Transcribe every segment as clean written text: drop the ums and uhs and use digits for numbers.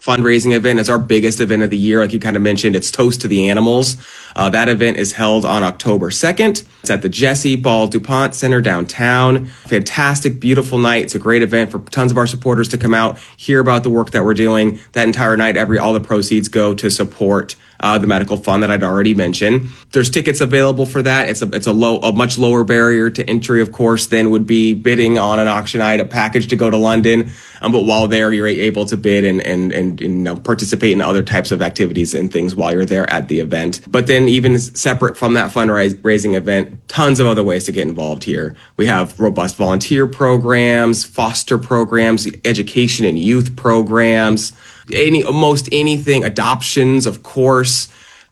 fundraising event. It's our biggest event of the year. Like you kind of mentioned, it's Toast to the Animals. That event is held on October 2nd. It's at the Jesse Ball DuPont Center downtown. Fantastic, beautiful night. It's a great event for tons of our supporters to come out, hear about the work that we're doing. That entire night, all the proceeds go to support the medical fund that I'd already mentioned. There's tickets available for that. It's a much lower barrier to entry, of course, than would be bidding on an auction item package to go to London. But while there, you're able to bid and participate in other types of activities and things while you're there at the event. But then even separate from that fundraising event, tons of other ways to get involved here. We have robust volunteer programs, foster programs, education and youth programs, most anything, adoptions, of course.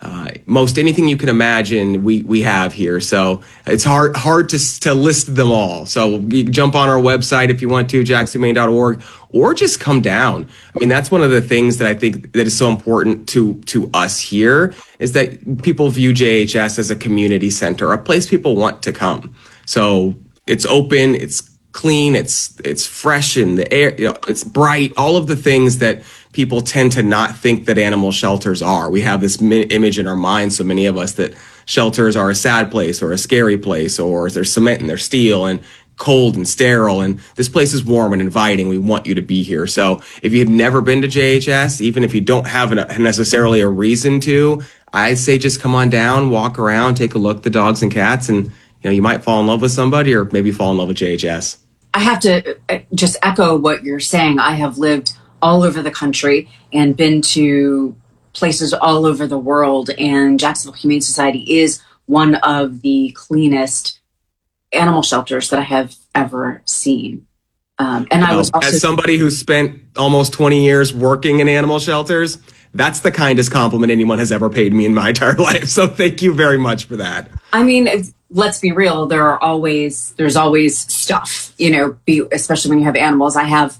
Most anything you can imagine, we have here. So it's hard to list them all. So you can jump on our website if you want to, jacksonhumane.org, or just come down. I mean, that's one of the things that I think that is so important to us here, is that people view JHS as a community center, a place people want to come. So it's open, it's clean, it's fresh in the air, it's bright, all of the things that people tend to not think that animal shelters are. We have this image in our minds, so many of us, that shelters are a sad place or a scary place, or there's cement and there's steel and cold and sterile, and this place is warm and inviting. We want you to be here. So if you've never been to JHS, even if you don't have necessarily a reason to, I'd say just come on down, walk around, take a look at the dogs and cats, and you might fall in love with somebody, or maybe fall in love with JHS. I have to just echo what you're saying. I have lived all over the country and been to places all over the world, and Jacksonville Humane Society is one of the cleanest animal shelters that I have ever seen. And I was also, as somebody who spent almost 20 years working in animal shelters, that's the kindest compliment anyone has ever paid me in my entire life. So thank you very much for that. I mean, let's be real. There's always stuff, especially when you have animals. I have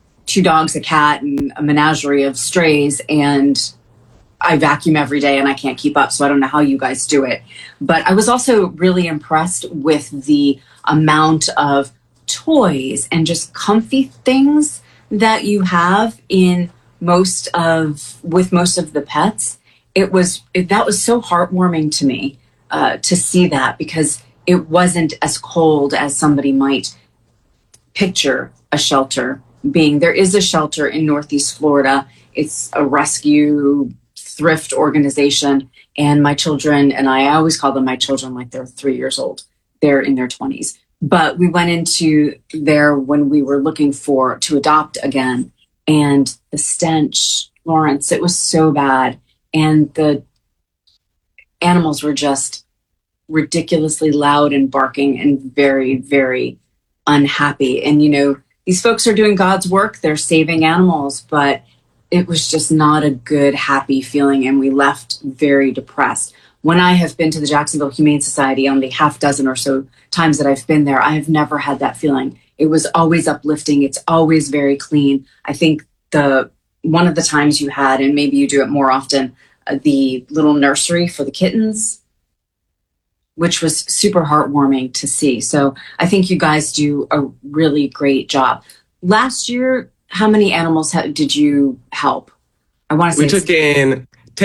2 dogs, a cat, and a menagerie of strays, and I vacuum every day and I can't keep up. So I don't know how you guys do it. But I was also really impressed with the amount of toys and just comfy things that you have with most of the pets. That was so heartwarming to me to see that, because it wasn't as cold as somebody might picture a shelter being. There is a shelter in Northeast Florida. It's a rescue thrift organization, and my children, and I always call them my children like they're 3 years old. They're in their 20s. But we went into there when we were looking to adopt again, and the stench, Lawrence, it was so bad. And the animals were just ridiculously loud and barking and very, very unhappy. And, these folks are doing God's work. They're saving animals, but it was just not a good, happy feeling. And we left very depressed. When I have been to the Jacksonville Humane Society, on the half dozen or so times that I've been there, I have never had that feeling. It was always uplifting. It's always very clean. I think one of the times you had, and maybe you do it more often, the little nursery for the kittens, which was super heartwarming to see. So I think you guys do a really great job. Last year, how many animals did you help? I want to say we took in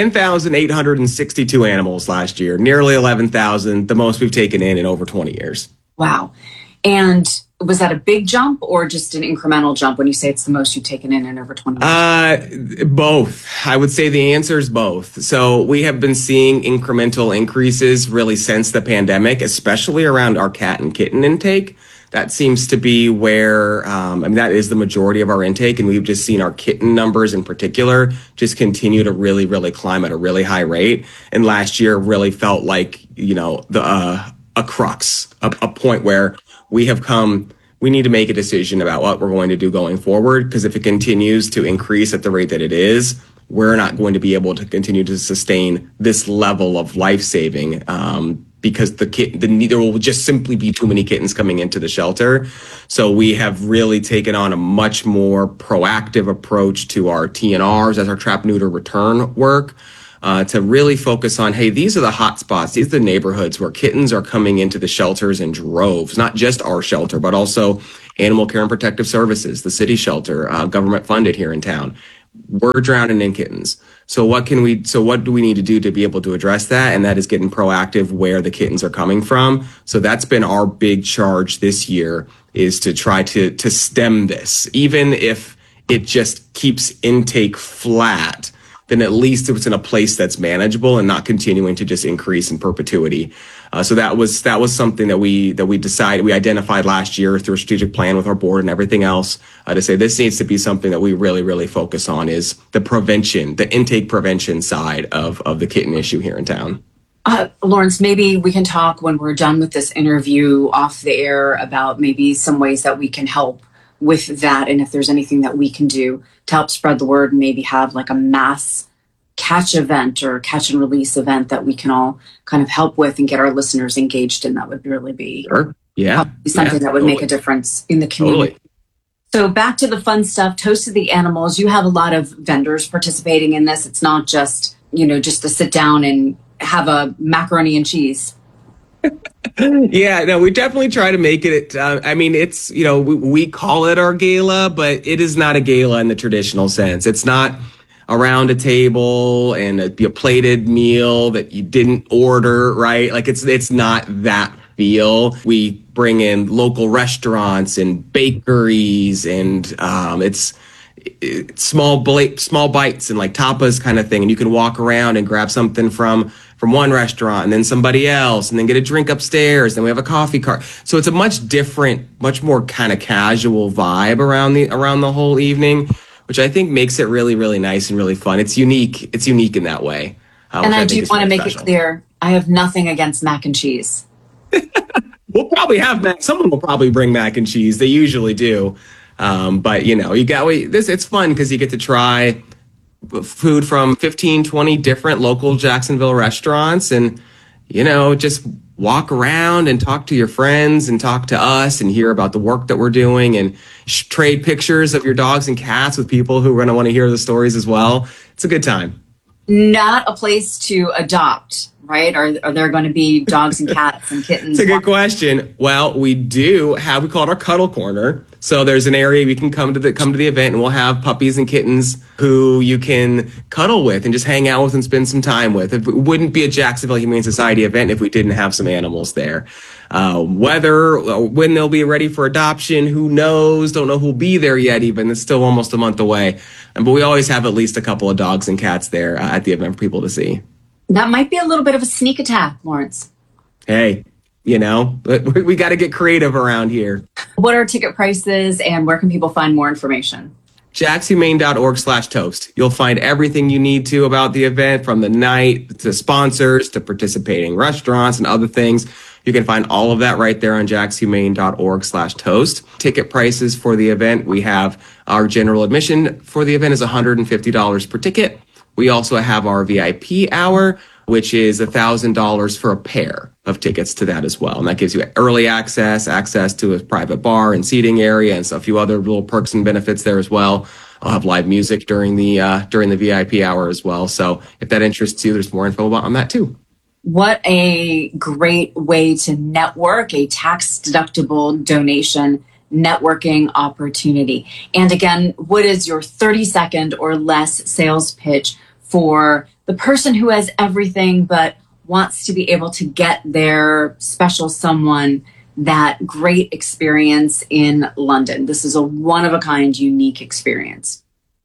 10,862 animals last year, nearly 11,000, the most we've taken in over 20 years. Wow. And was that a big jump or just an incremental jump when you say it's the most you've taken in over 20 years? Both. I would say the answer is both. So we have been seeing incremental increases really since the pandemic, especially around our cat and kitten intake. That seems to be where, that is the majority of our intake. And we've just seen our kitten numbers in particular just continue to really, really climb at a really high rate. And last year really felt like, a crux, a point where we need to make a decision about what we're going to do going forward. Because if it continues to increase at the rate that it is, we're not going to be able to continue to sustain this level of life-saving, because there will just simply be too many kittens coming into the shelter. So we have really taken on a much more proactive approach to our TNRs, as our trap, neuter, return work, to really focus on, hey, these are the hot spots. These are the neighborhoods where kittens are coming into the shelters in droves, not just our shelter, but also Animal Care and Protective Services, the city shelter, government funded here in town. we're drowning in kittens. So what do we need to do to be able to address that? And that is getting proactive where the kittens are coming from. So that's been our big charge this year, is to try to stem this. Even if it just keeps intake flat, then at least it's in a place that's manageable and not continuing to just increase in perpetuity. So that was something that we identified last year through a strategic plan with our board and everything else, to say this needs to be something that we really, really focus on, is the prevention, the intake prevention side of the kitten issue here in town. Lawrence, maybe we can talk when we're done with this interview off the air about maybe some ways that we can help with that, and if there's anything that we can do to help spread the word and maybe have like a mass catch event or catch and release event that we can all kind of help with and get our listeners engaged in. That would really be something that would make a difference in the community. Totally. So back to the fun stuff, Toast of the Animals. You have a lot of vendors participating in this. It's not just, just to sit down and have a macaroni and cheese. Yeah, no, we definitely try to make it. It's, we call it our gala, but it is not a gala in the traditional sense. It's not around a table and a plated meal that you didn't order, right? Like it's not that feel. We bring in local restaurants and bakeries, and it's small bites and like tapas kind of thing. And you can walk around and grab something from one restaurant and then somebody else, and then get a drink upstairs. Then we have a coffee cart. So it's a much different, much more kind of casual vibe around the whole evening, which I think makes it really, really nice and really fun. It's unique. It's unique in that way. And I do want to make it clear, I have nothing against mac and cheese. We'll probably have someone will probably bring mac and cheese. They usually do. But it's fun because you get to try food from 15, 20 different local Jacksonville restaurants, and, just walk around and talk to your friends and talk to us and hear about the work that we're doing, and trade pictures of your dogs and cats with people who are going to want to hear the stories as well. It's a good time. Not a place to adopt, right? Are there going to be dogs and cats and kittens? It's a good question. Well, we call it our cuddle corner. So there's an area we can come to the event, and we'll have puppies and kittens who you can cuddle with and just hang out with and spend some time with. It wouldn't be a Jacksonville Humane Society event if we didn't have some animals there. When they'll be ready for adoption, who knows? Don't know who'll be there yet even. It's still almost a month away. But we always have at least a couple of dogs and cats there at the event for people to see. That might be a little bit of a sneak attack, Lawrence. Hey, we got to get creative around here. What are ticket prices, and where can people find more information? jackshumane.org/toast. You'll find everything you need to about the event, from the night to sponsors to participating restaurants and other things. You can find all of that right there on jackshumane.org/toast. Ticket prices for the event, we have our general admission for the event is $150 per ticket. We also have our VIP hour, which is $1,000 for a pair of tickets to that as well. And that gives you early access to a private bar and seating area, and a few other little perks and benefits there as well. I'll have live music during the VIP hour as well. So if that interests you, there's more info on that too. What a great way to network, a tax-deductible donation networking opportunity. And again, what is your 30-second or less sales pitch for the person who has everything but wants to be able to get their special someone that great experience in London? This is a one-of-a-kind, unique experience.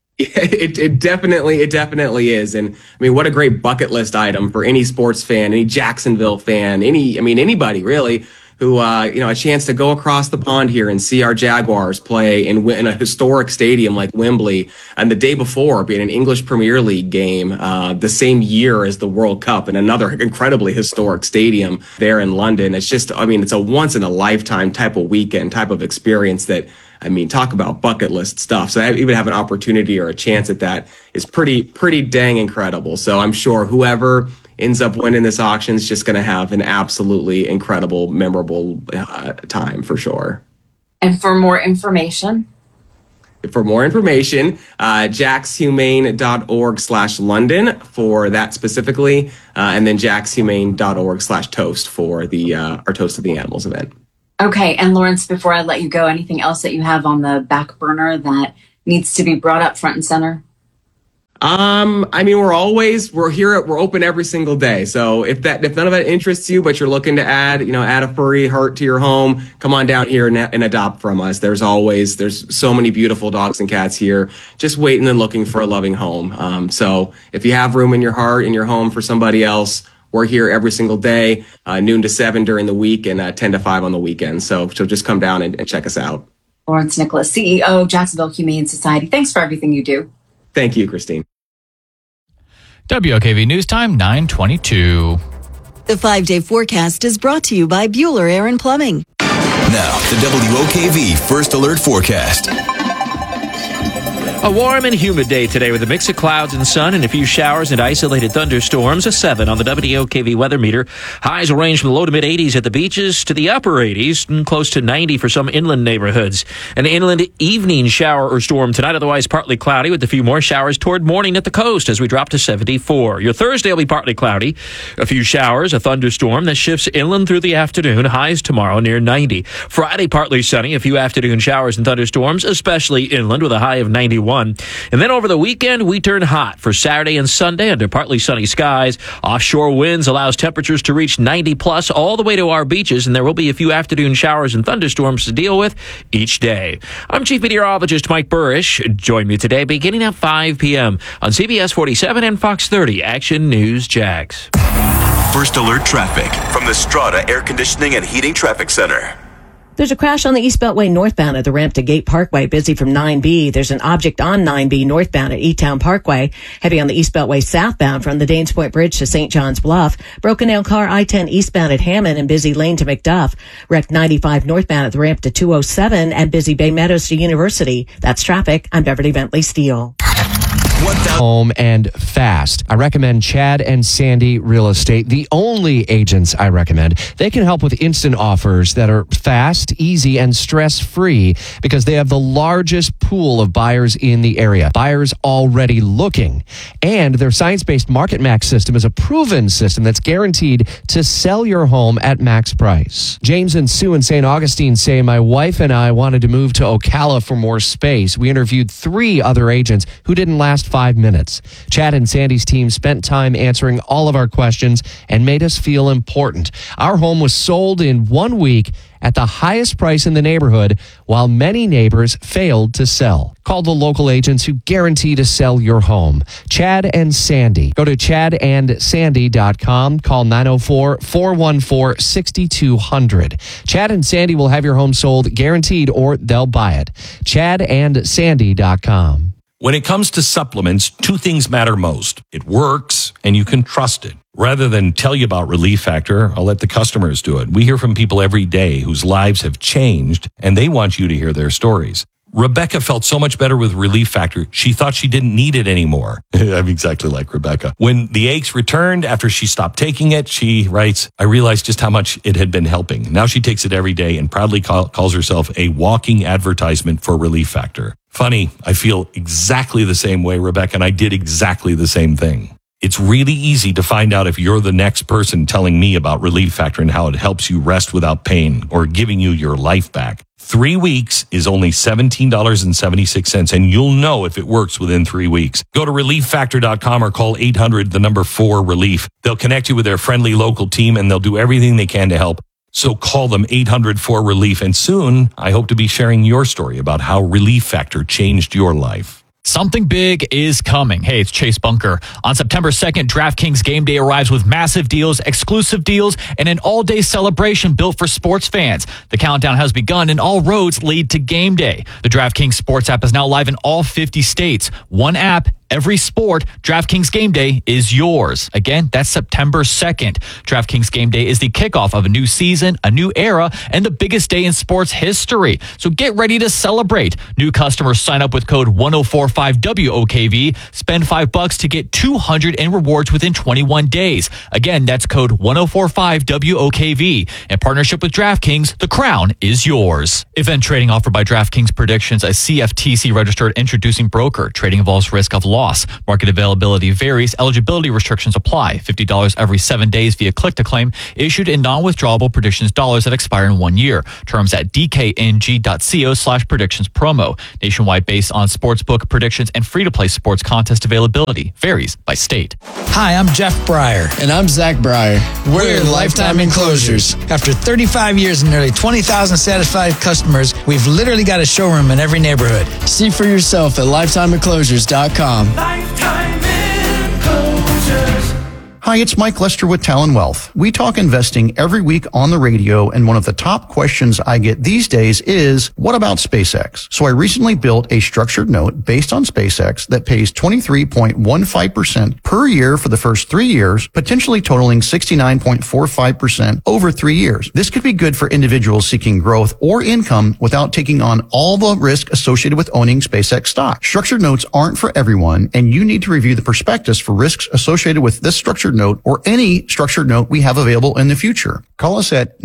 It definitely is. And I mean, what a great bucket list item for any sports fan, any Jacksonville fan, anybody really who, a chance to go across the pond here and see our Jaguars play in a historic stadium like Wembley, and the day before be in an English Premier League game, the same year as the World Cup, in another incredibly historic stadium there in London. It's just, it's a once in a lifetime type of weekend, type of experience that, talk about bucket list stuff. So even have an opportunity or a chance at that is pretty dang incredible. So I'm sure whoever ends up winning this auction is just going to have an absolutely incredible, memorable time for sure. And for more information, jackshumane.org/London for that specifically, and then jackshumane.org/toast for our Toast of the Animals event. Okay. And Lawrence, before I let you go, anything else that you have on the back burner that needs to be brought up front and center? We're open every single day. So if none of that interests you, but you're looking to add a furry heart to your home, come on down here and adopt from us. There's so many beautiful dogs and cats here, just waiting and looking for a loving home. So if you have room in your heart, in your home for somebody else, we're here every single day, noon to 7 during the week and 10 to 5 on the weekends. So just come down and check us out. Lawrence Nicholas, CEO, Jacksonville Humane Society. Thanks for everything you do. Thank you, Christine. WOKV News Time, 9:22. The 5-day forecast is brought to you by Bueller Air and Plumbing. Now, the WOKV First Alert Forecast. A warm and humid day today with a mix of clouds and sun and a few showers and isolated thunderstorms. A 7 on the WOKV weather meter. Highs will range from the low to mid 80s at the beaches to the upper 80s and close to 90 for some inland neighborhoods. An inland evening shower or storm tonight, otherwise partly cloudy with a few more showers toward morning at the coast as we drop to 74. Your Thursday will be partly cloudy. A few showers, a thunderstorm that shifts inland through the afternoon. Highs tomorrow near 90. Friday partly sunny, a few afternoon showers and thunderstorms, especially inland with a high of 91. And then over the weekend, we turn hot for Saturday and Sunday under partly sunny skies. Offshore winds allows temperatures to reach 90 plus all the way to our beaches, and there will be a few afternoon showers and thunderstorms to deal with each day. I'm Chief Meteorologist Mike Burrish. Join me today beginning at 5 p.m. on CBS 47 and Fox 30 Action News Jax. First Alert Traffic from the Strata Air Conditioning and Heating Traffic Center. There's a crash on the East Beltway northbound at the ramp to Gate Parkway, busy from 9B. There's an object on 9B northbound at E-Town Parkway, heavy on the East Beltway southbound from the Danes Point Bridge to St. John's Bluff. Broken down car I-10 eastbound at Hammond and busy lane to McDuff. Wrecked 95 northbound at the ramp to 207 and busy Bay Meadows to University. That's traffic. I'm Beverly Bentley Steele. Home and fast. I recommend Chad and Sandy Real Estate, the only agents I recommend. They can help with instant offers that are fast, easy, and stress-free because they have the largest pool of buyers in the area. Buyers already looking. And their science-based Market Max system is a proven system that's guaranteed to sell your home at max price. James and Sue in St. Augustine say, my wife and I wanted to move to Ocala for more space. We interviewed 3 other agents who didn't last 5 minutes. Chad and Sandy's team spent time answering all of our questions and made us feel important. Our home was sold in 1 week at the highest price in the neighborhood, while many neighbors failed to sell. Call the local agents who guarantee to sell your home. Chad and Sandy. Go to chadandsandy.com. Call 904-414-6200. Chad and Sandy will have your home sold guaranteed or they'll buy it. chadandsandy.com. When it comes to supplements, 2 things matter most. It works, and you can trust it. Rather than tell you about Relief Factor, I'll let the customers do it. We hear from people every day whose lives have changed, and they want you to hear their stories. Rebecca felt so much better with Relief Factor, she thought she didn't need it anymore. I'm exactly like Rebecca. When the aches returned after she stopped taking it, she writes, I realized just how much it had been helping. Now she takes it every day and proudly calls herself a walking advertisement for Relief Factor. Funny, I feel exactly the same way, Rebecca, and I did exactly the same thing. It's really easy to find out if you're the next person telling me about Relief Factor and how it helps you rest without pain or giving you your life back. 3 weeks is only $17.76, and you'll know if it works within 3 weeks. Go to ReliefFactor.com or call 800-4-RELIEF. They'll connect you with their friendly local team, and they'll do everything they can to help. So call them 800-4-RELIEF, and soon I hope to be sharing your story about how Relief Factor changed your life. Something big is coming. Hey, it's Chase Bunker. On September 2nd, DraftKings Game Day arrives with massive deals, exclusive deals, and an all-day celebration built for sports fans. The countdown has begun, and all roads lead to Game Day. The DraftKings Sports app is now live in all 50 states. One app, every sport. DraftKings Game Day is yours. Again, that's September 2nd. DraftKings Game Day is the kickoff of a new season, a new era, and the biggest day in sports history. So get ready to celebrate. New customers sign up with code 1045WOKV. Spend $5 to get $200 in rewards within 21 days. Again, that's code 1045WOKV. In partnership with DraftKings, the crown is yours. Event trading offered by DraftKings Predictions, a CFTC registered introducing broker. Trading involves risk of loss loss. Market availability varies. Eligibility restrictions apply. $50 every 7 days via click-to-claim, issued in non-withdrawable predictions dollars that expire in 1 year. Terms at dkng.co/predictions promo. Nationwide based on sportsbook predictions and free-to-play sports contest availability. Varies by state. Hi, I'm Jeff Breyer. And I'm Zach Breyer. We're Lifetime Enclosures. After 35 years and nearly 20,000 satisfied customers, we've literally got a showroom in every neighborhood. See for yourself at lifetimeenclosures.com. Lifetime Enclosures. Hi, it's Mike Lester with Talon Wealth. We talk investing every week on the radio, and one of the top questions I get these days is, what about SpaceX? So I recently built a structured note based on SpaceX that pays 23.15% per year for the first 3 years, potentially totaling 69.45% over 3 years. This could be good for individuals seeking growth or income without taking on all the risk associated with owning SpaceX stock. Structured notes aren't for everyone, and you need to review the prospectus for risks associated with this structured note or any structured note we have available in the future. Call us at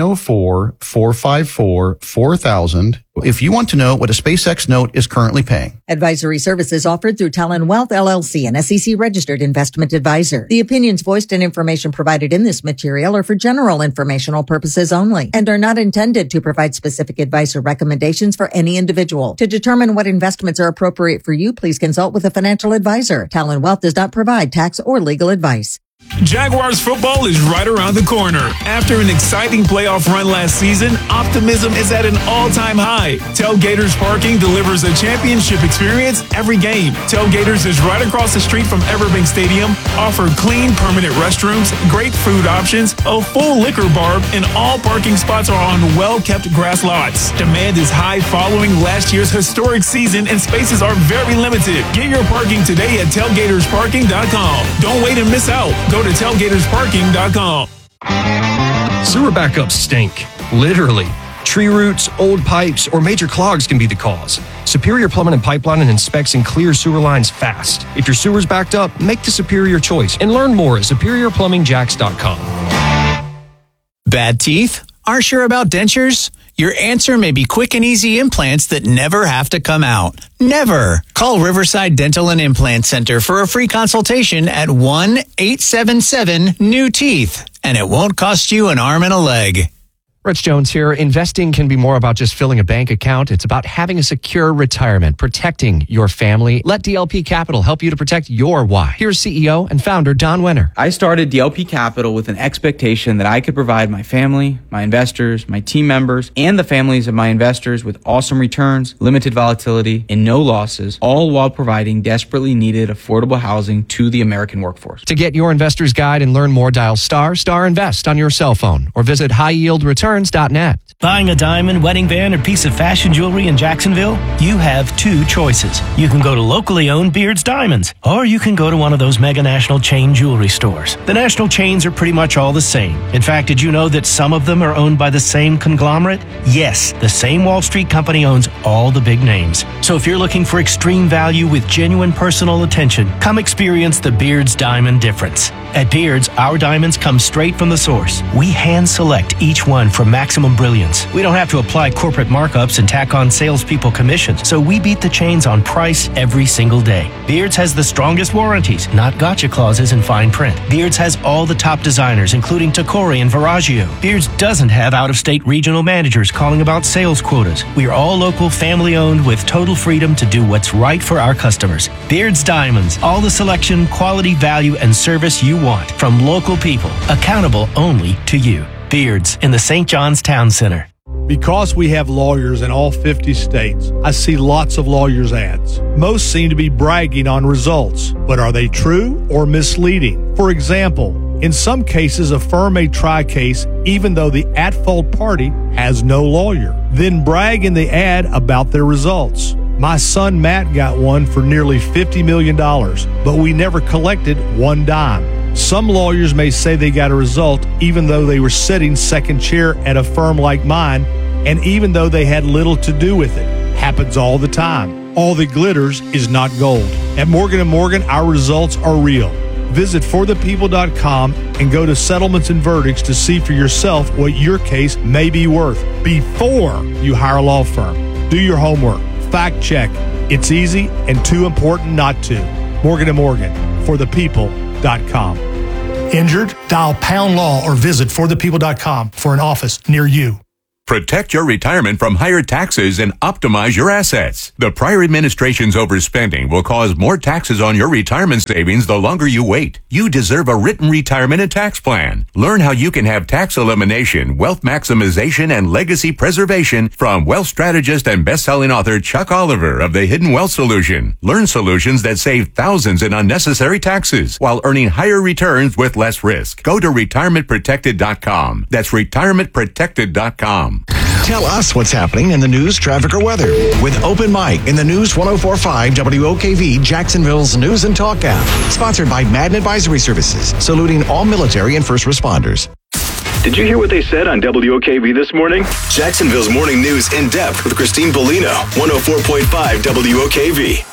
904-454-4000 if you want to know what a SpaceX note is currently paying. Advisory services offered through Talon Wealth LLC, an SEC registered investment advisor. The opinions voiced and information provided in this material are for general informational purposes only and are not intended to provide specific advice or recommendations for any individual. To determine what investments are appropriate for you, please consult with a financial advisor. Talon Wealth does not provide tax or legal advice. Jaguars football is right around the corner. After an exciting playoff run last season, optimism is at an all-time high. Tailgaters Parking delivers a championship experience every game. Tailgaters is right across the street from Everbank Stadium, offer clean, permanent restrooms, great food options, a full liquor bar, and all parking spots are on well-kept grass lots. Demand is high following last year's historic season, and spaces are very limited. Get your parking today at tailgatorsparking.com. Don't wait and miss out. Go to tailgatorsparking.com. Sewer backups stink. Literally. Tree roots, old pipes, or major clogs can be the cause. Superior Plumbing and Pipeline inspects and clears sewer lines fast. If your sewer's backed up, make the Superior choice and learn more at superiorplumbingjacks.com. Bad teeth? Aren't sure about dentures? Your answer may be quick and easy implants that never have to come out. Never. Call Riverside Dental and Implant Center for a free consultation at 1-877-NEW-TEETH. And it won't cost you an arm and a leg. Rich Jones here. Investing can be more about just filling a bank account. It's about having a secure retirement, protecting your family. Let DLP Capital help you to protect your why. Here's CEO and founder Don Wenner. I started DLP Capital with an expectation that I could provide my family, my investors, my team members, and the families of my investors with awesome returns, limited volatility, and no losses, all while providing desperately needed affordable housing to the American workforce. To get your investor's guide and learn more, dial *invest on your cell phone or visit highyieldreturns.net. Buying a diamond, wedding band, or piece of fashion jewelry in Jacksonville? You have two choices. You can go to locally owned Beard's Diamonds, or you can go to one of those mega national chain jewelry stores. The national chains are pretty much all the same. In fact, did you know that some of them are owned by the same conglomerate? Yes, the same Wall Street company owns all the big names. So if you're looking for extreme value with genuine personal attention, come experience the Beard's Diamond difference. At Beard's, our diamonds come straight from the source. We hand select each one for maximum brilliance. We don't have to apply corporate markups and tack on salespeople commissions, so we beat the chains on price every single day. Beard's has the strongest warranties, not gotcha clauses in fine print. Beard's has all the top designers, including Tacori and Viraggio. Beard's doesn't have out-of-state regional managers calling about sales quotas. We are all local, family-owned with total freedom to do what's right for our customers. Beard's Diamonds, all the selection, quality, value, and service you want from local people, accountable only to you. Beard's in the St. John's Town Center. Because we have lawyers in all 50 states, I see lots of lawyers' ads. Most seem to be bragging on results, but are they true or misleading? For example, in some cases, a firm may try a case even though the at-fault party has no lawyer, then brag in the ad about their results. My son Matt got one for nearly $50 million, but we never collected one dime. Some lawyers may say they got a result even though they were sitting second chair at a firm like mine, and even though they had little to do with it. Happens all the time. All that glitters is not gold. At Morgan & Morgan, our results are real. Visit forthepeople.com and go to Settlements and Verdicts to see for yourself what your case may be worth before you hire a law firm. Do your homework. Fact check. It's easy and too important not to. Morgan & Morgan, forthepeople.com. Injured? Dial pound law or visit forthepeople.com for an office near you. Protect your retirement from higher taxes and optimize your assets. The prior administration's overspending will cause more taxes on your retirement savings the longer you wait. You deserve a written retirement and tax plan. Learn how you can have tax elimination, wealth maximization, and legacy preservation from wealth strategist and best-selling author Chuck Oliver of The Hidden Wealth Solution. Learn solutions that save thousands in unnecessary taxes while earning higher returns with less risk. Go to retirementprotected.com. That's retirementprotected.com. Tell us what's happening in the news, traffic, or weather with Open Mic in the News 104.5 WOKV Jacksonville's News and Talk app. Sponsored by Madden Advisory Services, saluting all military and first responders. Did you hear what they said on WOKV this morning? Jacksonville's Morning News in depth with Christine Bellino, 104.5 WOKV.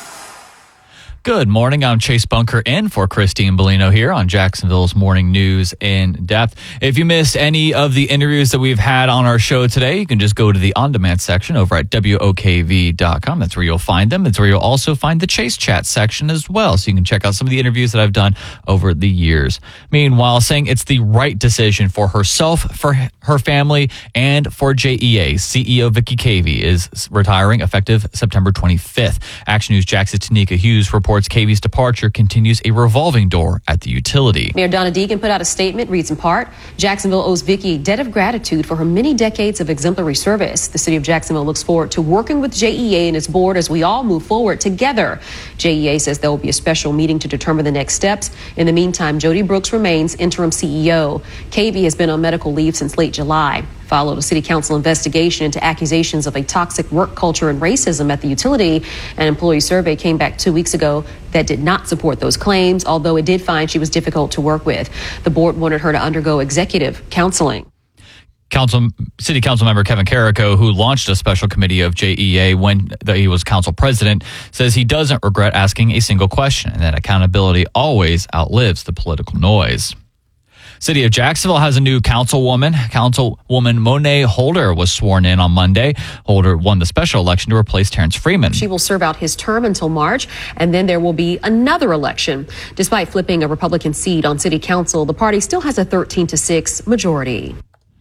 Good morning. I'm Chase Bunker in for Christine Bellino here on Jacksonville's Morning News in Depth. If you missed any of the interviews that we've had on our show today, you can just go to the on-demand section over at WOKV.com. That's where you'll find them. It's where you'll also find the Chase Chat section as well. So you can check out some of the interviews that I've done over the years. Meanwhile, saying it's the right decision for herself, for her family, and for JEA, CEO Vicky Cavey is retiring effective September 25th. Action News Jax's Tanika Hughes reports Cavey's departure continues a revolving door at the utility. Mayor Donna Deegan put out a statement, reads in part, Jacksonville owes Vicky a debt of gratitude for her many decades of exemplary service. The city of Jacksonville looks forward to working with JEA and its board as we all move forward together. JEA says there will be a special meeting to determine the next steps. In the meantime, Jody Brooks remains interim CEO. Cavey has been on medical leave since late July. Followed a city council investigation into accusations of a toxic work culture and racism at the utility. An employee survey came back 2 weeks ago that did not support those claims, although it did find she was difficult to work with. The board wanted her to undergo executive counseling. City Council member Kevin Carrico, who launched a special committee of JEA when he was council president, says he doesn't regret asking a single question and that accountability always outlives the political noise. City of Jacksonville has a new councilwoman. Councilwoman Monet Holder was sworn in on Monday. Holder won the special election to replace Terrence Freeman. She will serve out his term until March, and then there will be another election. Despite flipping a Republican seat on city council, the party still has a 13-6 majority.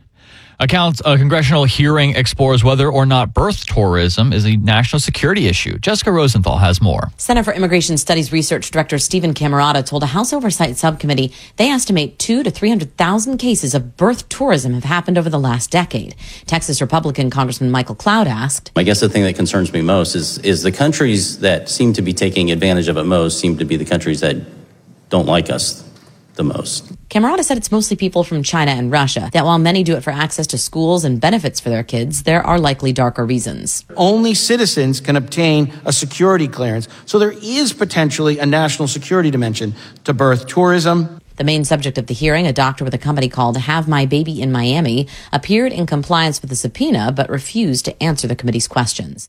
A congressional hearing explores whether or not birth tourism is a national security issue. Jessica Rosenthal has more. Center for Immigration Studies Research Director Stephen Camerata told a House Oversight Subcommittee they estimate 200,000 to 300,000 cases of birth tourism have happened over the last decade. Texas Republican Congressman Michael Cloud asked, I guess the thing that concerns me most is the countries that seem to be taking advantage of it most seem to be the countries that don't like us the most. Camerata said it's mostly people from China and Russia, that while many do it for access to schools and benefits for their kids, there are likely darker reasons. Only citizens can obtain a security clearance, so there is potentially a national security dimension to birth tourism. The main subject of the hearing, a doctor with a company called Have My Baby in Miami, appeared in compliance with the subpoena but refused to answer the committee's questions.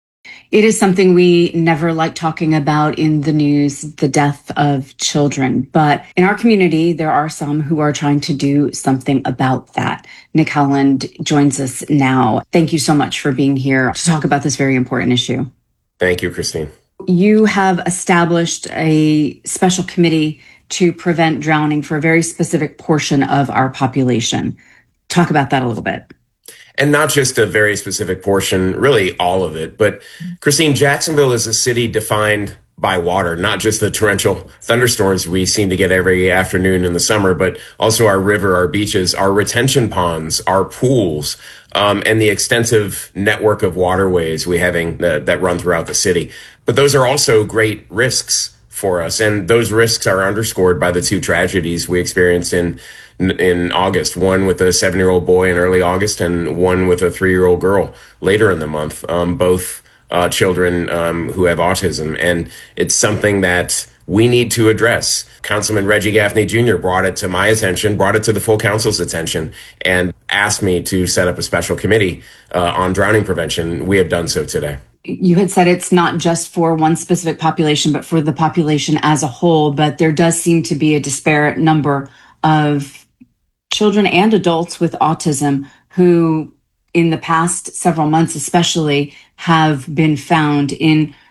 It is something we never like talking about in the news, the death of children. But in our community, there are some who are trying to do something about that. Nick Howland joins us now. Thank you so much for being here to talk about this very important issue. Thank you, Christine. You have established a special committee to prevent drowning for a very specific portion of our population. Talk about that a little bit. And not just a very specific portion, really all of it. But Christine, Jacksonville is a city defined by water, not just the torrential thunderstorms we seem to get every afternoon in the summer, but also our river, our beaches, our retention ponds, our pools, and the extensive network of waterways we having that run throughout the city. But those are also great risks for us. And those risks are underscored by the two tragedies we experienced in August, one with a 7-year-old boy in early August and one with a 3-year-old girl later in the month, both children who have autism. And it's something that we need to address. Councilman Reggie Gaffney Jr. brought it to my attention, brought it to the full council's attention, and asked me to set up a special committee on drowning prevention. We have done so today. You had said it's not just for one specific population, but for the population as a whole. But there does seem to be a disparate number of children and adults with autism who in the past several months especially have been found in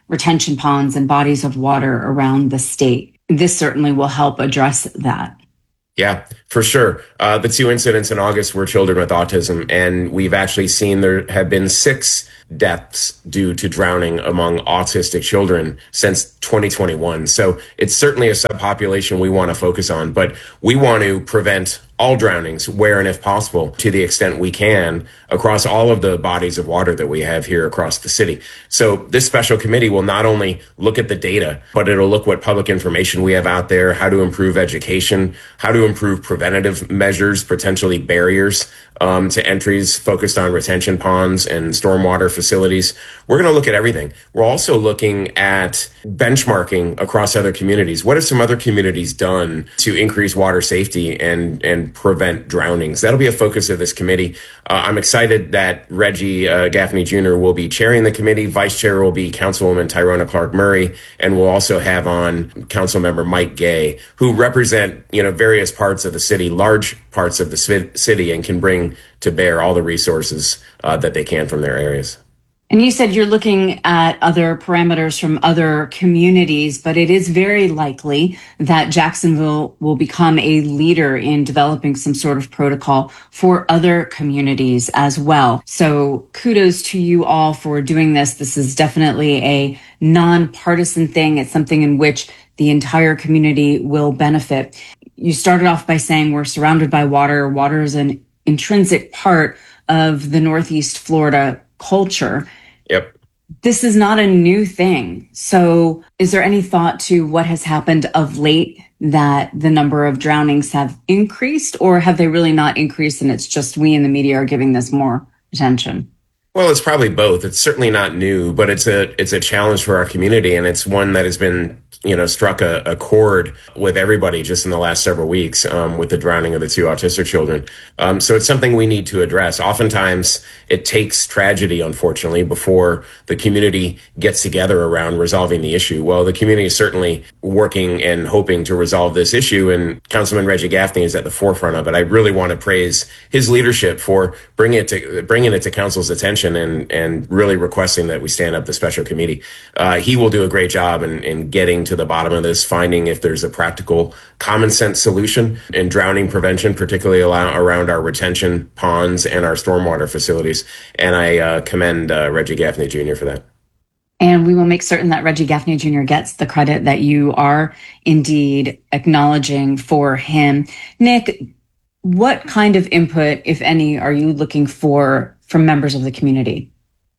retention ponds and bodies of water around the state. This certainly will help address that. Yeah, for sure. The 2 incidents in August were children with autism, and we've actually seen there have been 6 deaths due to drowning among autistic children since 2021. So it's certainly a subpopulation we want to focus on, but we want to prevent all drownings where and if possible to the extent we can across all of the bodies of water that we have here across the city. So this special committee will not only look at the data, but it'll look what public information we have out there, how to improve education, how to improve preventative measures, potentially barriers to entries focused on retention ponds and stormwater facilities. We're going to look at everything. We're also looking at benchmarking across other communities. What have some other communities done to increase water safety and prevent drownings? That'll be a focus of this committee. I'm excited that Reggie Gaffney Jr. will be chairing the committee. Vice chair will be Councilwoman Tyrona Clark Murray, and we'll also have on Councilmember Mike Gay, who represent various parts of the city, large parts of the city, and can bring to bear all the resources that they can from their areas. And you said you're looking at other parameters from other communities, but it is very likely that Jacksonville will become a leader in developing some sort of protocol for other communities as well. So kudos to you all for doing this. This is definitely a nonpartisan thing. It's something in which the entire community will benefit. You started off by saying we're surrounded by water. Water is an intrinsic part of the Northeast Florida culture. Yep. This is not a new thing. So is there any thought to what has happened of late that the number of drownings have increased, or have they really not increased and it's just we in the media are giving this more attention? Well, it's probably both. It's certainly not new, but it's a challenge for our community, and it's one that has been struck a chord with everybody just in the last several weeks with the drowning of the 2 autistic children. So it's something we need to address. Oftentimes, it takes tragedy, unfortunately, before the community gets together around resolving the issue. Well, the community is certainly working and hoping to resolve this issue, and Councilman Reggie Gaffney is at the forefront of it. I really want to praise his leadership for bringing it to council's attention and really requesting that we stand up the special committee. He will do a great job in getting to the bottom of this, finding if there's a practical common sense solution in drowning prevention, particularly around our retention ponds and our stormwater facilities. And I commend Reggie Gaffney Jr. for that. And we will make certain that Reggie Gaffney Jr. gets the credit that you are indeed acknowledging for him. Nick, what kind of input, if any, are you looking for from members of the community?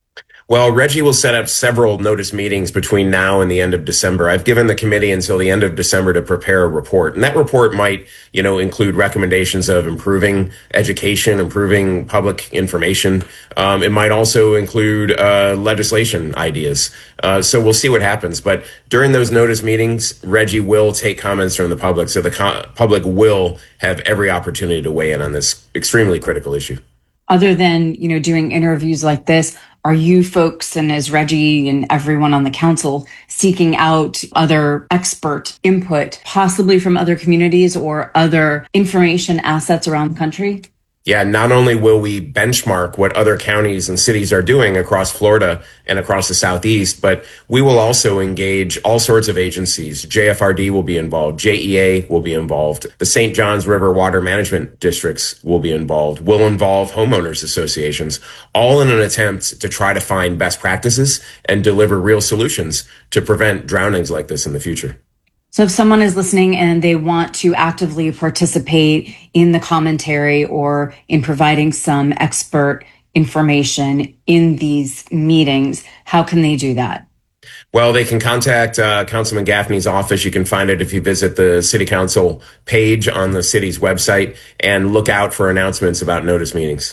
Well, Reggie will set up several notice meetings between now and the end of December. I've given the committee until the end of December to prepare a report. And that report might, include recommendations of improving education, improving public information. It might also include legislation ideas. So we'll see what happens. But during those notice meetings, Reggie will take comments from the public. So the public will have every opportunity to weigh in on this extremely critical issue. Other than, doing interviews like this, are you folks, and is Reggie and everyone on the council seeking out other expert input, possibly from other communities or other information assets around the country? Yeah, not only will we benchmark what other counties and cities are doing across Florida and across the Southeast, but we will also engage all sorts of agencies. JFRD will be involved. JEA will be involved. The St. Johns River Water Management Districts will be involved. We'll involve homeowners associations, all in an attempt to try to find best practices and deliver real solutions to prevent drownings like this in the future. So if someone is listening and they want to actively participate in the commentary or in providing some expert information in these meetings, how can they do that? Well, they can contact Councilman Gaffney's office. You can find it if you visit the City Council page on the city's website and look out for announcements about notice meetings.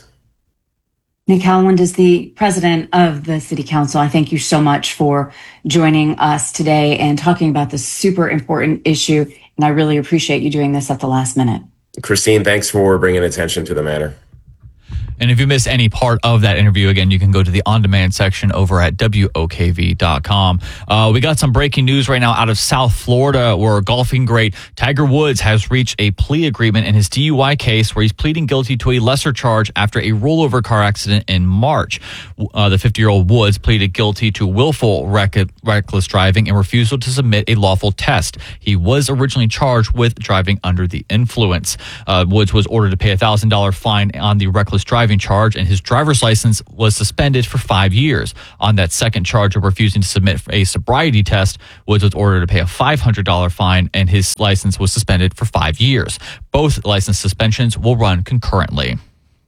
Nick Howland is the president of the City Council. I thank you so much for joining us today and talking about this super important issue. And I really appreciate you doing this at the last minute. Christine, thanks for bringing attention to the matter. And if you miss any part of that interview, again, you can go to the on-demand section over at WOKV.com. We got some breaking news right now out of South Florida, where golfing great Tiger Woods has reached a plea agreement in his DUI case, where he's pleading guilty to a lesser charge after a rollover car accident in March. The 50-year-old Woods pleaded guilty to willful reckless driving and refusal to submit a lawful test. He was originally charged with driving under the influence. Woods was ordered to pay a $1,000 fine on the reckless driving charge, and his driver's license was suspended for 5 years. On that second charge of refusing to submit a sobriety test, Woods was ordered to pay a $500 fine, and his license was suspended for 5 years. Both license suspensions will run concurrently.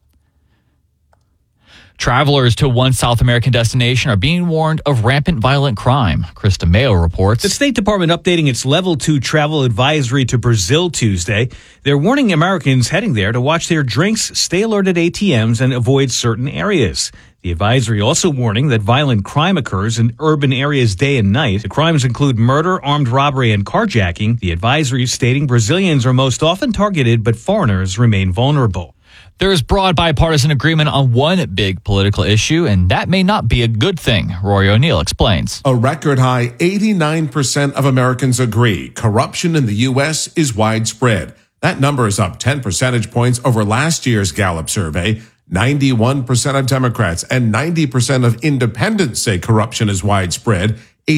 Travelers to one South American destination are being warned of rampant violent crime. Krista Mayo reports. The State Department updating its Level 2 travel advisory to Brazil Tuesday. They're warning Americans heading there to watch their drinks, stay alert at ATMs, and avoid certain areas. The advisory also warning that violent crime occurs in urban areas day and night. The crimes include murder, armed robbery, and carjacking. The advisory stating Brazilians are most often targeted, but foreigners remain vulnerable. There is broad bipartisan agreement on one big political issue, and that may not be a good thing. Rory O'Neill explains. A record high 89% of Americans agree corruption in the U.S. is widespread. That number is up 10 percentage points over last year's Gallup survey. 91% of Democrats and 90% of independents say corruption is widespread.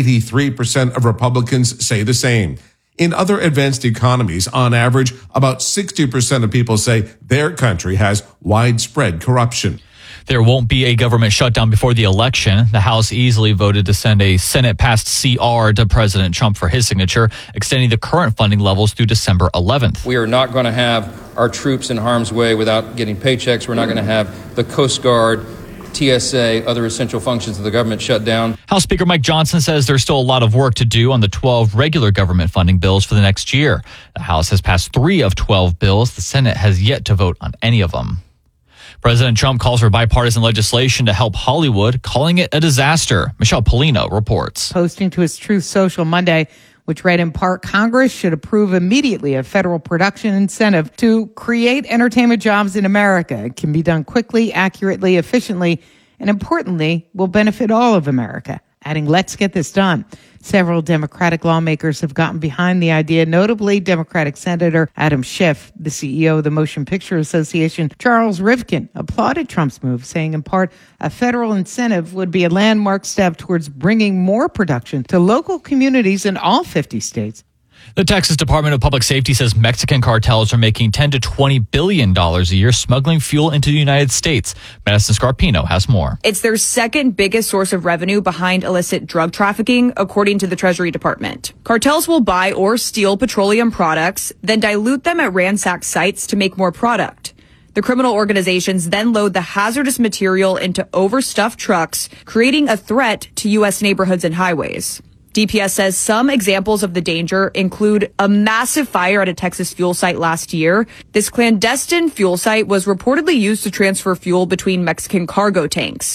83% of Republicans say the same. In other advanced economies, on average, about 60% of people say their country has widespread corruption. There won't be a government shutdown before the election. The House easily voted to send a Senate-passed CR to President Trump for his signature, extending the current funding levels through December 11th. We are not going to have our troops in harm's way without getting paychecks. We're not going to have the Coast Guard, TSA, other essential functions of the government shut down. House Speaker Mike Johnson says there's still a lot of work to do on the 12 regular government funding bills for the next year. The House has passed 3 of 12 bills. The Senate has yet to vote on any of them. President Trump calls for bipartisan legislation to help Hollywood, calling it a disaster. Michelle Polino reports. Posting to his Truth Social Monday, which read in part, Congress should approve immediately a federal production incentive to create entertainment jobs in America. It can be done quickly, accurately, efficiently, and importantly, will benefit all of America. Adding, let's get this done. Several Democratic lawmakers have gotten behind the idea, notably Democratic Senator Adam Schiff. The CEO of the Motion Picture Association, Charles Rivkin, applauded Trump's move, saying in part, a federal incentive would be a landmark step towards bringing more production to local communities in all 50 states. The Texas Department of Public Safety says Mexican cartels are making $10 to $20 billion a year smuggling fuel into the United States. Madison Scarpino has more. It's their second biggest source of revenue behind illicit drug trafficking, according to the Treasury Department. Cartels will buy or steal petroleum products, then dilute them at ransacked sites to make more product. The criminal organizations then load the hazardous material into overstuffed trucks, creating a threat to U.S. neighborhoods and highways. DPS says some examples of the danger include a massive fire at a Texas fuel site last year. This clandestine fuel site was reportedly used to transfer fuel between Mexican cargo tanks.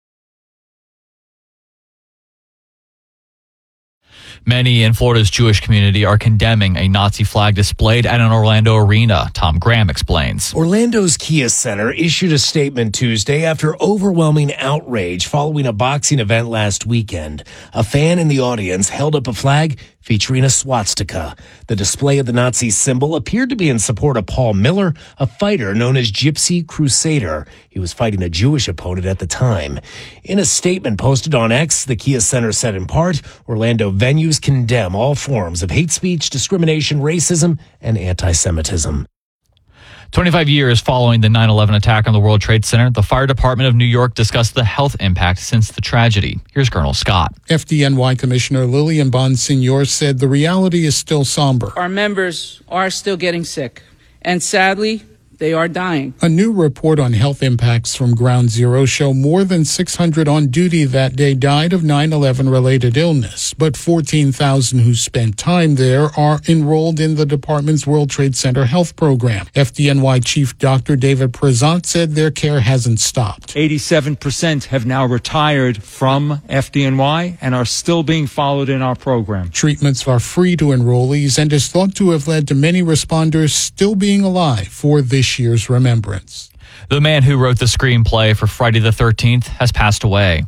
Many in Florida's Jewish community are condemning a Nazi flag displayed at an Orlando arena. Tom Graham explains. Orlando's Kia Center issued a statement Tuesday after overwhelming outrage following a boxing event last weekend. A fan in the audience held up a flag featuring a swastika. The display of the Nazi symbol appeared to be in support of Paul Miller, a fighter known as Gypsy Crusader. He was fighting a Jewish opponent at the time. In a statement posted on X, the Kia Center said in part, Orlando venues condemn all forms of hate speech, discrimination, racism, and anti-Semitism. 25 years following the 9/11 attack on the World Trade Center, the Fire Department of New York discussed the health impact since the tragedy. Here's Colonel Scott. FDNY Commissioner Lillian Bonsignor said the reality is still somber. Our members are still getting sick, and sadly, they are dying. A new report on health impacts from Ground Zero show more than 600 on duty that day died of 9/11 related illness, but 14,000 who spent time there are enrolled in the department's World Trade Center health program. FDNY Chief Dr. David Prezant said their care hasn't stopped. 87% have now retired from FDNY and are still being followed in our program. Treatments are free to enrollees and is thought to have led to many responders still being alive for this year's remembrance. The man who wrote the screenplay for Friday the 13th has passed away.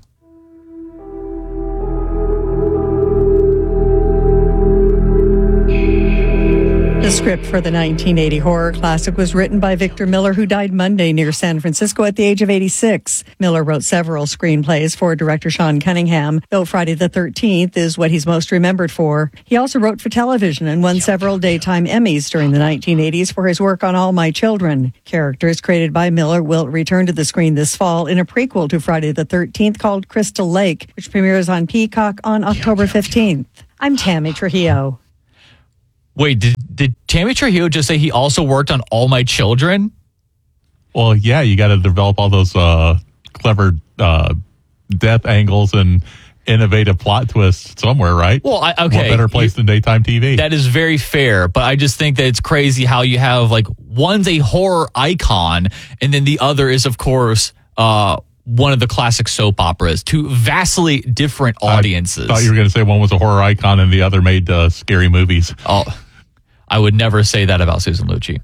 The script for the 1980 horror classic was written by Victor Miller, who died Monday near San Francisco at the age of 86. Miller wrote several screenplays for director Sean Cunningham, though Friday the 13th is what he's most remembered for. He also wrote for television and won several daytime Emmys during the 1980s for his work on All My Children. Characters created by Miller will return to the screen this fall in a prequel to Friday the 13th called Crystal Lake, which premieres on Peacock on October 15th. I'm Tammy Trujillo. Wait, did Tammy Trujillo just say he also worked on All My Children? Well, yeah, you got to develop all those clever death angles and innovative plot twists somewhere, right? Well, okay. What better place than daytime TV? That is very fair, but I just think that it's crazy how you have, like, one's a horror icon, and then the other is, of course, one of the classic soap operas, two vastly different audiences. I thought you were going to say one was a horror icon and the other made scary movies. Oh, I would never say that about Susan Lucci.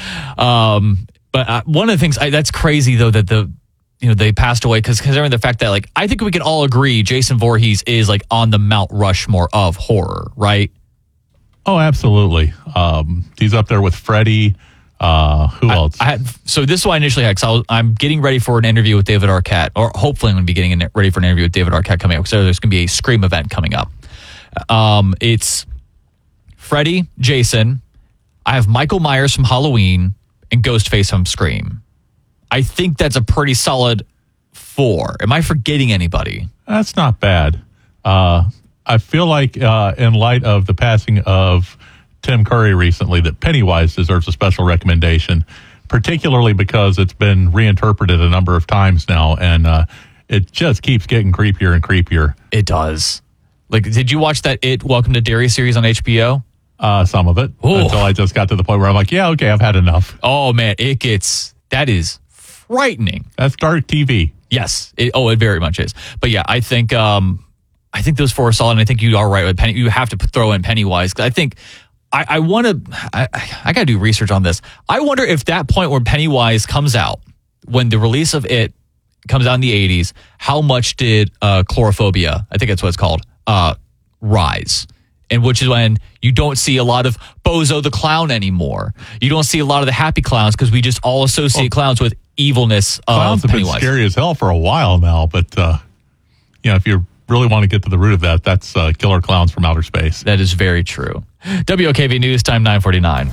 But one of the things that's crazy though that they passed away because considering the fact that like I think we can all agree Jason Voorhees is like on the Mount Rushmore of horror, right? Oh, absolutely. He's up there with Freddy. Who else? So this is why I initially had, because I'm getting ready for an interview with David Arquette, or hopefully I'm going to be getting ready for an interview with David Arquette coming up, because there's going to be a Scream event coming up. It's Freddy, Jason, I have Michael Myers from Halloween, and Ghostface from Scream. I think that's a pretty solid 4. Am I forgetting anybody? That's not bad. I feel like in light of the passing of Tim Curry recently, that Pennywise deserves a special recommendation, particularly because it's been reinterpreted a number of times now, and it just keeps getting creepier and creepier. It does. Like, did you watch that Welcome to Derry series on HBO? Some of it. Ooh. Until I just got to the point where I'm like, yeah, okay, I've had enough. Oh, man, that is frightening. That's dark TV. Yes. It very much is. But yeah, I think those 4 are solid, and I think you are right with Penny. You have to throw in Pennywise. I think I want to, I got to do research on this. I wonder if that point where Pennywise comes out, when the release of it comes out in the 80s, how much did Chlorophobia, I think that's what it's called, rise? And which is when you don't see a lot of Bozo the Clown anymore. You don't see a lot of the happy clowns because we just all associate clowns with evilness of Clowns have Pennywise. been scary as hell for a while now, but if you really want to get to the root of that, that's Killer Clowns from Outer Space. That is very true. WOKV News, time 9:49.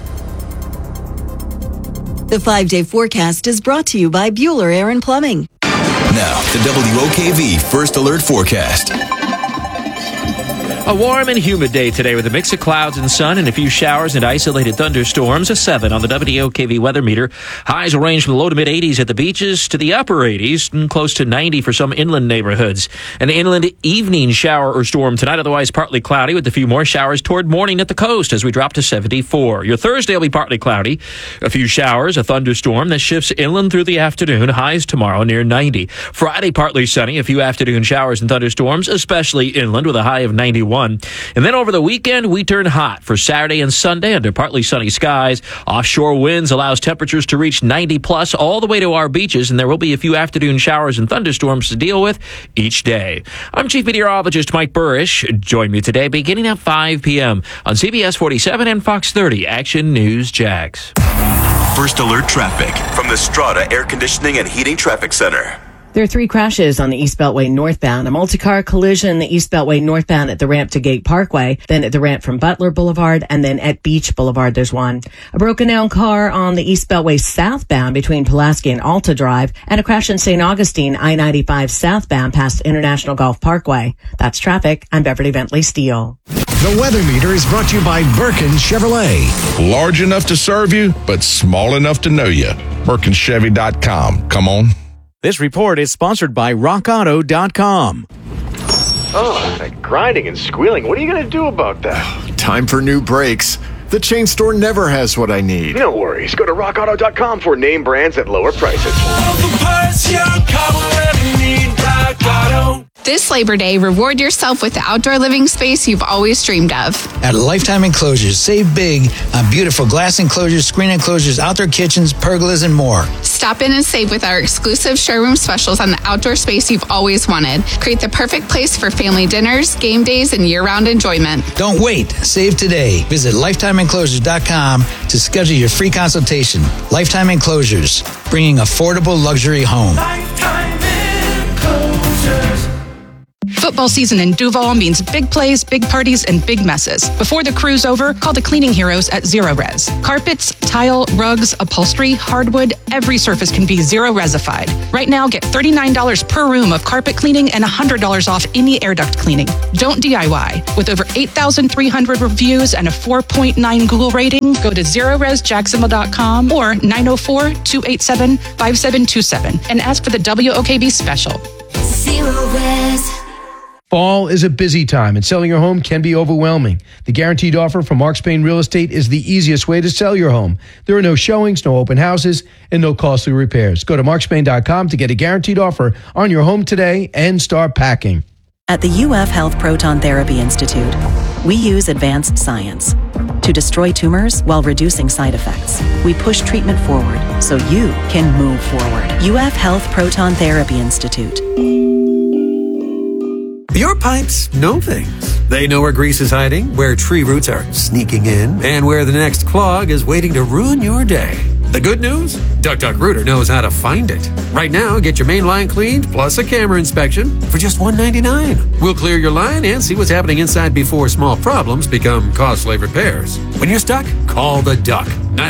The 5-day forecast is brought to you by Bueller Air and Plumbing. Now, the WOKV First Alert Forecast. A warm and humid day today with a mix of clouds and sun and a few showers and isolated thunderstorms. A 7 on the WOKV weather meter. Highs will range from the low to mid 80s at the beaches to the upper 80s and close to 90 for some inland neighborhoods. An inland evening shower or storm tonight, otherwise partly cloudy with a few more showers toward morning at the coast as we drop to 74. Your Thursday will be partly cloudy. A few showers, a thunderstorm that shifts inland through the afternoon. Highs tomorrow near 90. Friday partly sunny, a few afternoon showers and thunderstorms, especially inland with a high of 91. And then over the weekend, we turn hot for Saturday and Sunday under partly sunny skies. Offshore winds allows temperatures to reach 90 plus all the way to our beaches, and there will be a few afternoon showers and thunderstorms to deal with each day. I'm Chief Meteorologist Mike Burrish. Join me today beginning at 5 p.m. on CBS 47 and Fox 30 Action News Jax. First Alert Traffic from the Strata Air Conditioning and Heating Traffic Center. There are 3 crashes on the East Beltway northbound. A multi-car collision, the East Beltway northbound at the ramp to Gate Parkway, then at the ramp from Butler Boulevard, and then at Beach Boulevard there's one. A broken down car on the East Beltway southbound between Pulaski and Alta Drive, and a crash in St. Augustine, I-95 southbound past International Golf Parkway. That's traffic. I'm Beverly Bentley Steele. The weather meter is brought to you by Birkin Chevrolet. Large enough to serve you, but small enough to know you. BirkinChevy.com. Come on. This report is sponsored by RockAuto.com. Oh, that grinding and squealing. What are you going to do about that? Time for new brakes. The chain store never has what I need. No worries. Go to RockAuto.com for name brands at lower prices. All the parts your car will ever need. Duck Auto. This Labor Day, reward yourself with the outdoor living space you've always dreamed of. At Lifetime Enclosures, save big on beautiful glass enclosures, screen enclosures, outdoor kitchens, pergolas, and more. Stop in and save with our exclusive showroom specials on the outdoor space you've always wanted. Create the perfect place for family dinners, game days, and year-round enjoyment. Don't wait. Save today. Visit LifetimeEnclosures.com to schedule your free consultation. Lifetime Enclosures, bringing affordable luxury home. Lifetime Enclosures. Football season in Duval means big plays, big parties, and big messes. Before the crew's over, call the cleaning heroes at Zero Res. Carpets, tile, rugs, upholstery, hardwood, every surface can be Zero Resified. Right now, get $39 per room of carpet cleaning and $100 off any air duct cleaning. Don't DIY. With over 8,300 reviews and a 4.9 Google rating, go to ZeroResJacksonville.com or 904-287-5727 and ask for the WOKV special. Zero Res. Fall is a busy time, and selling your home can be overwhelming. The guaranteed offer from Mark Spain Real Estate is the easiest way to sell your home. There are no showings, no open houses, and no costly repairs. Go to markspain.com to get a guaranteed offer on your home today and start packing. At the UF Health Proton Therapy Institute, we use advanced science to destroy tumors while reducing side effects. We push treatment forward so you can move forward. UF Health Proton Therapy Institute. Your pipes know things. They know where grease is hiding, where tree roots are sneaking in, and where the next clog is waiting to ruin your day. The good news? Duck Rooter knows how to find it. Right now, get your main line cleaned plus a camera inspection for just $199. We'll clear your line and see what's happening inside before small problems become costly repairs. When you're stuck, call the Duck.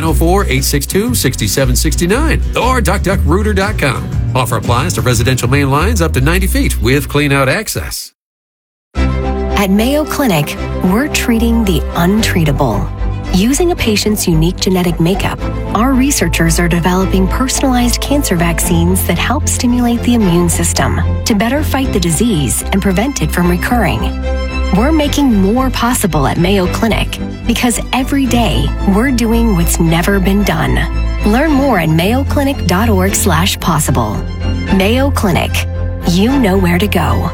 904-862-6769 or duckduckrooter.com. Offer applies to residential main lines up to 90 feet with clean-out access. At Mayo Clinic, we're treating the untreatable. Using a patient's unique genetic makeup, our researchers are developing personalized cancer vaccines that help stimulate the immune system to better fight the disease and prevent it from recurring. We're making more possible at Mayo Clinic because every day we're doing what's never been done. Learn more at mayoclinic.org/possible. Mayo Clinic. You know where to go.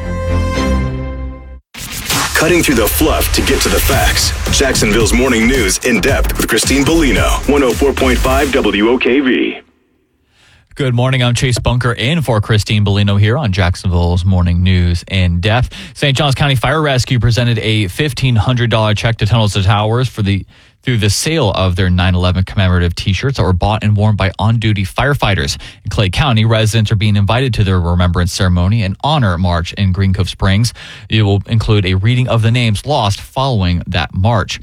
Cutting through the fluff to get to the facts. Jacksonville's Morning News in depth with Christine Bellino. 104.5 WOKV. Good morning. I'm Chase Bunker in for Christine Bellino here on Jacksonville's Morning News in depth. St. Johns County Fire Rescue presented a $1,500 check to Tunnels to Towers through the sale of their 9/11 commemorative T-shirts that were bought and worn by on-duty firefighters. In Clay County, residents are being invited to their remembrance ceremony and honor march in Green Cove Springs. It will include a reading of the names lost following that march.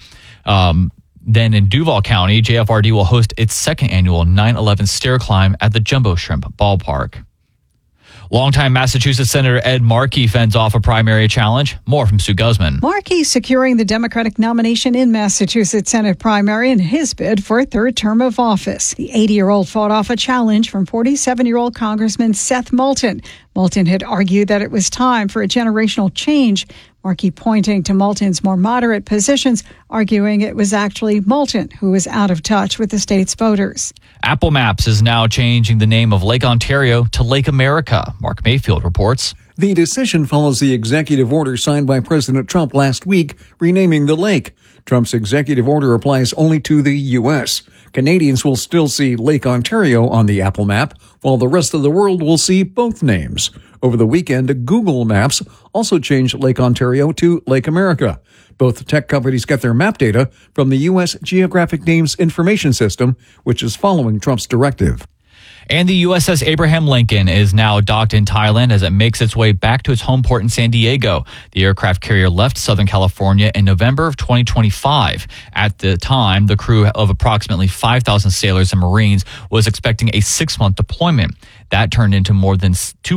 Then in Duval County, JFRD will host its second annual 9/11 stair climb at the Jumbo Shrimp Ballpark. Longtime Massachusetts Senator Ed Markey fends off a primary challenge. More from Sue Guzman. Markey securing the Democratic nomination in Massachusetts Senate primary in his bid for a third term of office. The 80-year-old fought off a challenge from 47-year-old Congressman Seth Moulton. Moulton had argued that it was time for a generational change. Markey pointing to Moulton's more moderate positions, arguing it was actually Moulton who was out of touch with the state's voters. Apple Maps is now changing the name of Lake Ontario to Lake America. Mark Mayfield reports. The decision follows the executive order signed by President Trump last week, renaming the lake. Trump's executive order applies only to the U.S. Canadians will still see Lake Ontario on the Apple map, while the rest of the world will see both names. Over the weekend, Google Maps also changed Lake Ontario to Lake America. Both tech companies get their map data from the U.S. Geographic Names Information System, which is following Trump's directive. And the USS Abraham Lincoln is now docked in Thailand as it makes its way back to its home port in San Diego. The aircraft carrier left Southern California in November of 2025. At the time, the crew of approximately 5,000 sailors and Marines was expecting a 6-month deployment. That turned into more than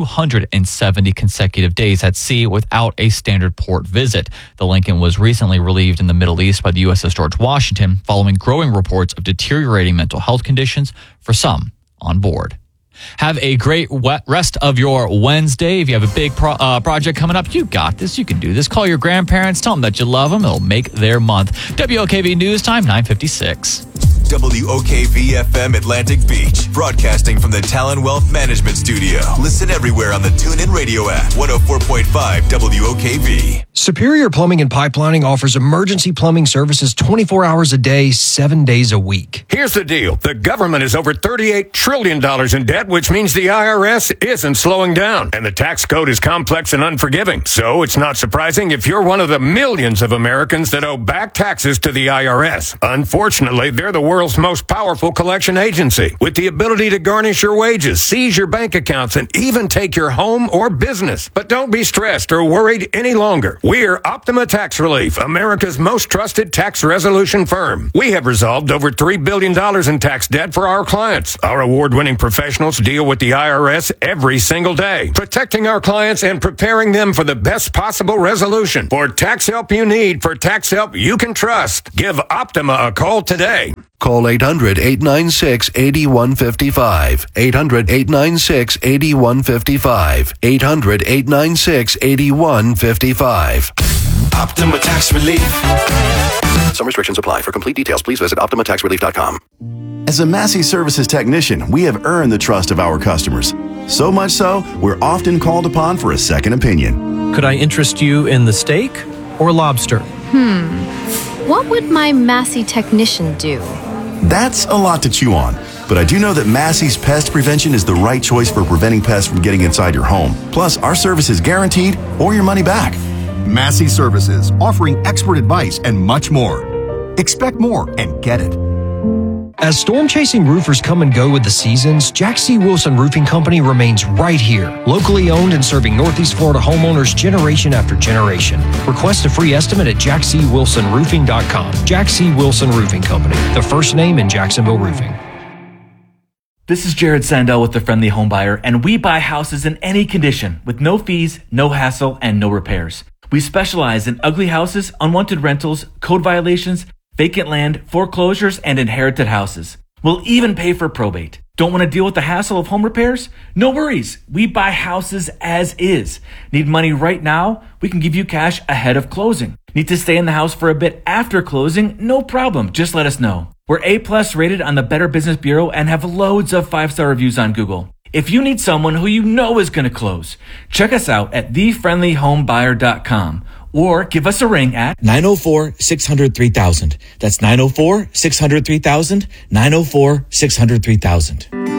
270 consecutive days at sea without a standard port visit. The Lincoln was recently relieved in the Middle East by the USS George Washington following growing reports of deteriorating mental health conditions for some on board. Have a great rest of your Wednesday. If you have a big project coming up, you got this. You can do this. Call your grandparents. Tell them that you love them. It'll make their month. WOKV News Time, 9:56. WOKV-FM Atlantic Beach, broadcasting from the Talon Wealth Management Studio. Listen everywhere on the TuneIn Radio app, 104.5 WOKV. Superior Plumbing and Pipelining offers emergency plumbing services 24 hours a day, 7 days a week. Here's the deal. The government is over $38 trillion in debt, which means the IRS isn't slowing down. And the tax code is complex and unforgiving. So it's not surprising if you're one of the millions of Americans that owe back taxes to the IRS. Unfortunately, they're the world's most powerful collection agency, with the ability to garnish your wages, seize your bank accounts, and even take your home or business. But don't be stressed or worried any longer. We're Optima Tax Relief, America's most trusted tax resolution firm. We have resolved over $3 billion in tax debt for our clients. Our award-winning professionals deal with the IRS every single day, protecting our clients and preparing them for the best possible resolution. For tax help you need, for tax help you can trust, give Optima a call today. Call 800-896-8155. 800-896-8155. 800-896-8155. Optima Tax Relief. Some restrictions apply. For complete details, please visit OptimaTaxRelief.com. As a Massey Services technician, we have earned the trust of our customers. So much so, we're often called upon for a second opinion. Could I interest you in the steak or lobster? What would my Massey technician do? That's a lot to chew on. But I do know that Massey's Pest Prevention is the right choice for preventing pests from getting inside your home. Plus, our service is guaranteed or your money back. Massey Services, offering expert advice and much more. Expect more and get it. As storm-chasing roofers come and go with the seasons, Jack C. Wilson Roofing Company remains right here, locally owned and serving Northeast Florida homeowners generation after generation. Request a free estimate at jackcwilsonroofing.com. Jack C. Wilson Roofing Company, the first name in Jacksonville roofing. This is Jared Sandell with The Friendly Home Buyer, and we buy houses in any condition with no fees, no hassle, and no repairs. We specialize in ugly houses, unwanted rentals, code violations, vacant land, foreclosures, and inherited houses. We'll even pay for probate. Don't want to deal with the hassle of home repairs? No worries. We buy houses as is. Need money right now? We can give you cash ahead of closing. Need to stay in the house for a bit after closing? No problem. Just let us know. We're A+ rated on the Better Business Bureau and have loads of 5-star reviews on Google. If you need someone who you know is going to close, check us out at thefriendlyhomebuyer.com. Or give us a ring at 904-600-3000. That's 904-600-3000, 904-600-3000.